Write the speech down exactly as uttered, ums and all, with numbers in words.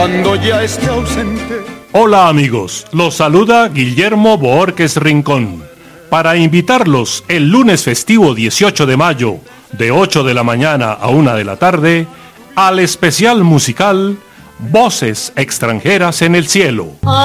Cuando ya esté ausente. Hola amigos, los saluda Guillermo Boórquez Rincón para invitarlos el lunes festivo dieciocho de mayo de ocho de la mañana a una de la tarde al especial musical Voces extranjeras en el cielo.